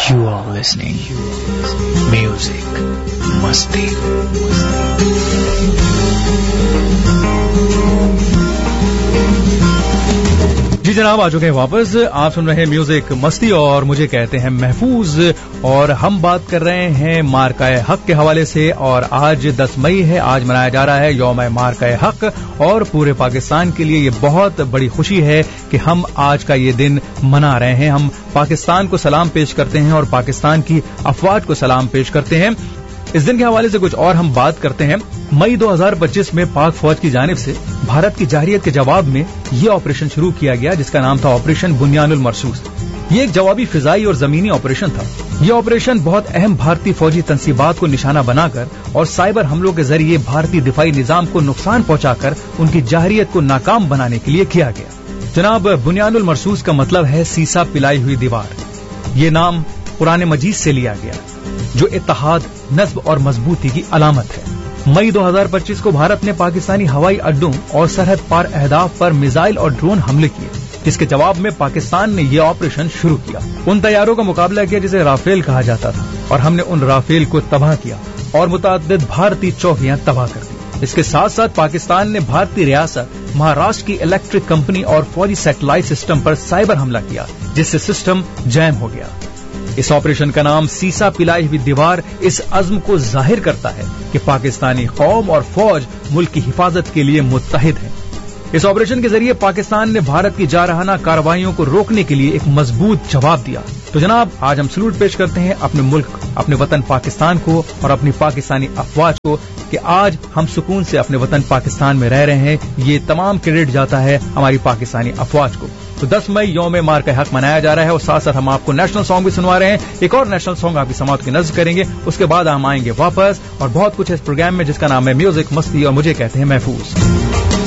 You are listening Music Masti. जी जनाब, आ चुके हैं वापस। आप सुन रहे हैं म्यूजिक मस्ती और मुझे कहते हैं महफूज, और हम बात कर रहे हैं मार्काए हक के हवाले से। और आज 10 मई है, आज मनाया जा रहा है यौम मार्काए हक, और पूरे पाकिस्तान के लिए ये बहुत बड़ी खुशी है कि हम आज का ये दिन मना रहे हैं। हम पाकिस्तान को सलाम पेश करते हैं और पाकिस्तान की अफवाज को सलाम पेश करते हैं। इस दिन के हवाले से कुछ और हम बात करते हैं। मई 2025 में पाक फौज की जानिब से भारत की जारहियत के जवाब में ये ऑपरेशन शुरू किया गया, जिसका नाम था ऑपरेशन बुनियानुल मरसूस। ये एक जवाबी फिजाई और जमीनी ऑपरेशन था। ये ऑपरेशन बहुत अहम भारतीय फौजी तंसीबात को निशाना बनाकर और साइबर हमलों के जरिए भारतीय दिफाई निजाम को नुकसान पहुंचाकर उनकी जारहियत को नाकाम बनाने के लिए किया गया। जनाब, बुनियानुल मरसूस का मतलब है सीसा पिलाई हुई दीवार। ये नाम कुरान मजीद से लिया गया, जो इत्तेहाद, नस्ब और मजबूती की अलामत है। मई 2025 को भारत ने पाकिस्तानी हवाई अड्डों और सरहद पार अहदाफ पर मिसाइल और ड्रोन हमले किए, जिसके जवाब में पाकिस्तान ने यह ऑपरेशन शुरू किया। उन तैयारों का मुकाबला किया जिसे राफेल कहा जाता था, और हमने उन राफेल को तबाह किया और मुतअद्दिद भारतीय चौकियां तबाह कर दी। इसके साथ साथ पाकिस्तान ने भारतीय रियासत महाराष्ट्र की इलेक्ट्रिक कंपनी और फौजी सैटेलाइट सिस्टम पर साइबर हमला किया, जिससे सिस्टम जैम हो गया। इस ऑपरेशन का नाम सीसा पिलाई हुई दीवार इस अज़्म को जाहिर करता है कि पाकिस्तानी कौम और फौज मुल्क की हिफाजत के लिए मुत्तहिद है। इस ऑपरेशन के जरिए पाकिस्तान ने भारत की जारहाना कार्रवाइयों को रोकने के लिए एक मजबूत जवाब दिया। तो जनाब, आज हम सलूट पेश करते हैं अपने मुल्क, अपने वतन पाकिस्तान को और अपनी पाकिस्तानी अफवाज को कि आज हम सुकून से अपने वतन पाकिस्तान में रह रहे हैं। ये तमाम क्रेडिट जाता है हमारी पाकिस्तानी अफवाज को। तो 10 मई यौम मार्काए हक मनाया जा रहा है, और साथ साथ हम आपको नेशनल सॉन्ग भी सुनवा रहे हैं। एक और नेशनल सॉन्ग आपकी समाअत की नज़र करेंगे, उसके बाद हम आएंगे वापस, और बहुत कुछ है इस प्रोग्राम में जिसका नाम है म्यूजिक मस्ती और मुझे कहते हैं महफूज।